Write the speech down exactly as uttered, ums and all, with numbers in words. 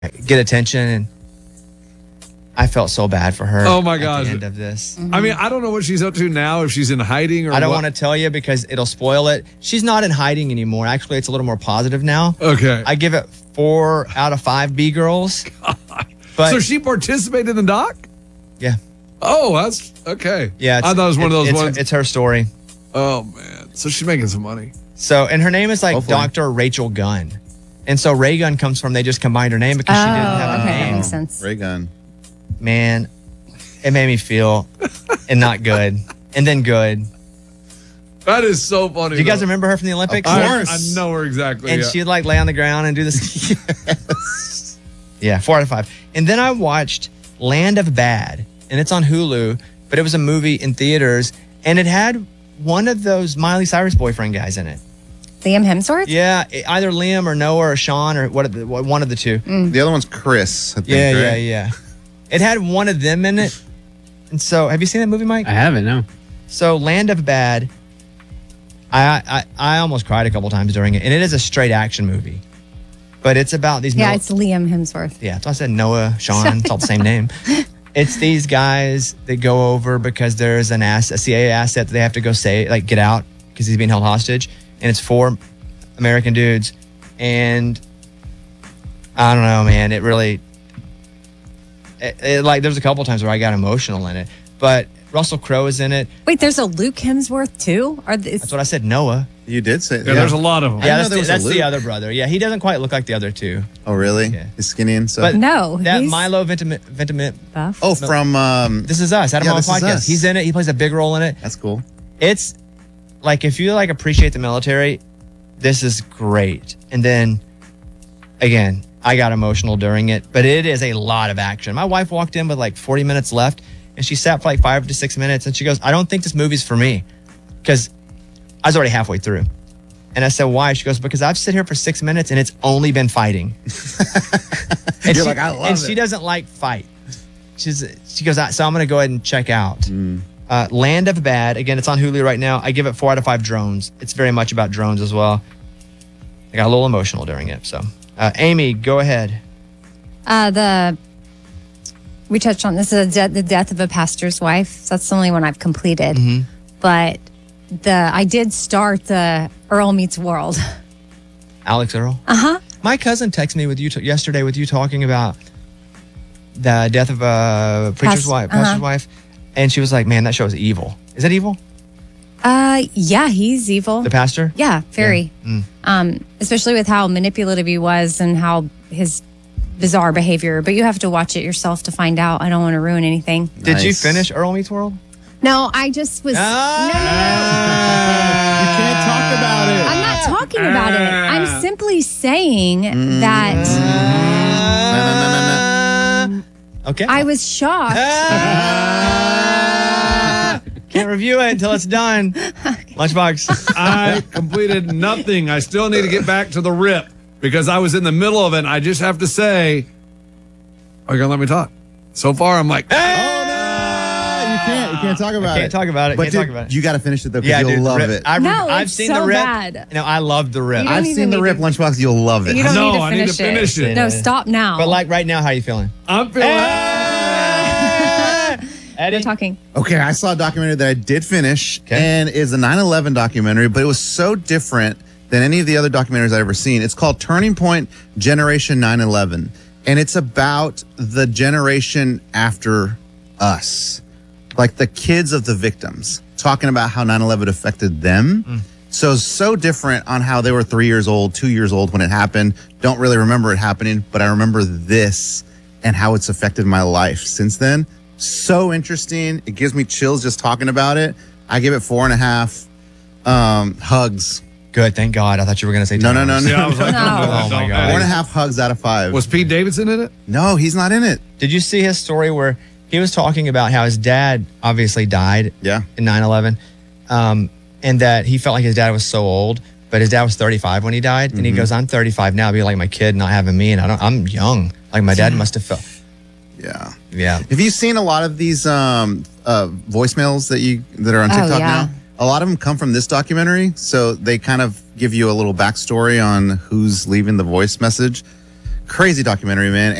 get attention. And I felt so bad for her. Oh my at gosh. the end of this. Mm-hmm. I mean, I don't know what she's up to now, if she's in hiding or I don't what. want to tell you because it'll spoil it. She's not in hiding anymore. Actually, it's a little more positive now. Okay. I give it four out of five B girls. But so she participated in the doc? Yeah. Oh, that's okay. Yeah. I thought it was one of those it's, ones. It's her story. Oh, man. So she's making some money. So, and her name is like Hopefully. Doctor Rachel Gunn. And so Ray Gunn comes from, they just combined her name because she didn't have a okay, name. that makes sense. Ray Gun. Man, it made me feel and not good. And then good. That is so funny. Do you guys though. remember her from the Olympics? Of I, course. I know her exactly. And yeah. she'd like lay on the ground and do this. Yes. Yeah, four out of five. And then I watched Land of Bad, and it's on Hulu, but it was a movie in theaters, and it had one of those Miley Cyrus boyfriend guys in it. Liam Hemsworth? Yeah, it- either Liam or Noah or Sean or what, one of the two. The other one's Chris. I think, Yeah, yeah, right? yeah. It had one of them in it. And so, have you seen that movie, Mike? I haven't, no. So, Land of Bad, I, I I almost cried a couple times during it, and it is a straight action movie. But it's about these. Yeah, mil- it's Liam Hemsworth. Yeah, so I said Noah, Sean, it's all the same name. It's these guys that go over because there's an ass, a C I A asset that they have to go say, like, get out because he's being held hostage. And it's four American dudes. And I don't know, man. It really, it, it, like, there's a couple times where I got emotional in it. But Russell Crowe is in it. Wait, there's a Luke Hemsworth too? Are th- That's what I said, Noah. You did say. Yeah, there's a lot of them. I Yeah, know that's, there the, was a that's the Luke. other brother. Yeah, he doesn't quite look like the other two. Oh, really? Yeah. He's skinny and stuff. But No, that he's- Milo Ventimiglia, Ventimiglia, buff? oh, from um, This Is Us, Adam Yeah, on This Is podcast. Us. He's in it. He plays a big role in it. that's cool. It's like if you like appreciate the military, this is great. And then again, I got emotional during it, but it is a lot of action. My wife walked in with like forty minutes left, and she sat for like five to six minutes, and she goes, "I don't think this movie's for me," because I was already halfway through. And I said, "Why?" She goes, "Because I've sit here for six minutes and it's only been fighting." and You're she, like, "I love And it." she doesn't like fight. She's she goes, "So I'm going to go ahead and check out." Mm. Uh, Land of Bad. Again, it's on Hulu right now. I give it four out of five drones. It's very much about drones as well. I got a little emotional during it. So, uh, Amy, go ahead. Uh, the we touched on this is a de- the death of a pastor's wife. So that's the only one I've completed. Mm-hmm. But the I did start the Earl Meets World. Alex Earl. Uh huh. My cousin texted me with you t- yesterday with you talking about the death of a preacher's Past- wife, uh-huh. pastor's wife, and she was like, "Man, that show is evil." Is it evil? Uh, yeah, he's evil. The pastor? Yeah, very. Yeah. Mm. Um, especially with how manipulative he was and how his bizarre behavior. But you have to watch it yourself to find out. I don't want to ruin anything. Did you Nice. finish Earl Meets World? No, I just was. Ah! You can't talk about it. I'm not talking about it. I'm simply saying Mm. that Okay. I was shocked. Ah! Can't review it until it's done. Lunchbox. I completed nothing. I still need to get back to the rip because I was in the middle of it. And I just have to say, are you going to let me talk? So far, I'm like, Oh no! You can't. You can't talk about Can't it. talk about it. But Can't dude, talk about it. you got to finish it though, because Yeah, you'll dude. the love Rip. it. I've, No, I've it's seen so the Rip. bad. No, I love the Rip. You don't I've even seen the need Rip to- Lunchbox. You'll love it. You don't No, need to I need to finish, finish it. No, stop now. But like right now, how are you feeling? I'm feeling. Eddie? You're talking. Okay, I saw a documentary that I did finish, Okay. and it's a nine eleven documentary, but it was so different than any of the other documentaries I've ever seen. It's called Turning Point Generation nine eleven, and it's about the generation after us, like the kids of the victims, talking about how nine eleven affected them. Mm. So, so different on how they were three years old, two years old when it happened. Don't really remember it happening, but I remember this and how it's affected my life since then. So interesting. It gives me chills just talking about it. I give it four and a half um, hugs. Good, thank God. I thought you were going to say No, no, towers. no, Yeah, I was like, No. don't do that, Oh, my don't. God. Four and a half hugs out of five. Was Pete Davidson in it? No, he's not in it. Did you see his story where he was talking about how his dad obviously died Yeah. in nine eleven, um, and that he felt like his dad was so old, but his dad was thirty-five when he died, and he goes, "I'm thirty-five now, be like my kid not having me, and I don't, I'm young. Like my dad must have felt." Yeah. Yeah. Have you seen a lot of these um, uh, voicemails that you that are on Oh, TikTok yeah. now? A lot of them come from this documentary, so they kind of give you a little backstory on who's leaving the voice message. crazy documentary, man.